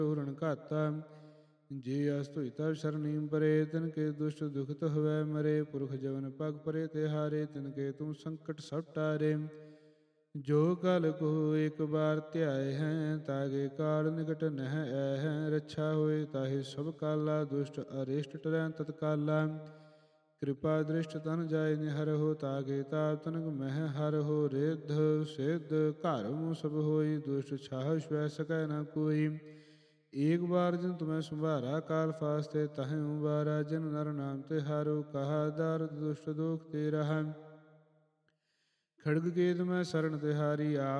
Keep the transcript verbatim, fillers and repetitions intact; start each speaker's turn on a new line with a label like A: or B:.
A: ਰਣ ਘਾਤਾ। ਜੇ ਅਸ ਧੋਈ ਤਬ ਸ਼ਰਨੀ ਪਰੇ, ਤਿਨ ਕੇ ਦੁਸ਼ਟ ਦੁਖਤ ਹਵੈ ਮਰੇ। ਪੁਰਖ ਜਵਨ ਪਗ ਪਰੇ ਤੇ ਹਾਰੇ, ਤਿਨ ਕੇ ਤੁਮ ਸੰਕਟ ਸਭ ਟਾਰੇ। ਜੋ ਕਲ ਕੋ ਇੱਕ ਬਾਰ ਧਿਆਏ ਹੈ, ਤਾਗੇ ਕਾਲ ਨਿਕਟ ਨਹਿ ਐ ਹੈ। ਰੱਛਾ ਹੋਏ ਤਾਹੇ ਸਭ ਕਾਲਾ, ਦੁਸ਼ਟ ਅਰਿਸ਼ਟ ਟਰੈ ਤਤਕਾਲਾ। ਕਿਰਪਾ ਦ੍ਰਿਸ਼ਟ ਤਨ ਜਾਇ ਨਿਹਰਹੁ, ਤਾਗੇ ਤਾਪ ਤਨਕ ਮਹਿ ਹਰਹੁ। ਰਿੱਧ ਸਿੱਧ ਘਰ ਸਭ ਹੋਈ, ਦੁਸ਼ਟ ਛਾਹ ਛੁਐ ਸਕੈ ਨ ਕੋਈ। ਏਕ ਬਾਰ ਜਿਨ ਤੁਮੈ ਸੰਭਾਰਾ, ਕਾਲ ਫਾਸਤੇ ਤਾਹੇ ਉਬਾਰਾ। ਜਿਨ ਨਰ ਨਾਮ ਤੇ ਹਾਰੋ, ਕਹਾ ਦਾਰਦ ਦੁਸ਼ਟ ਦੋਖ ਤੇ ਰਹਾ। ਖੜਗ ਕੇਤ ਮੈਂ ਸਰਣ ਤਿਹਾਰੀ, ਆਪ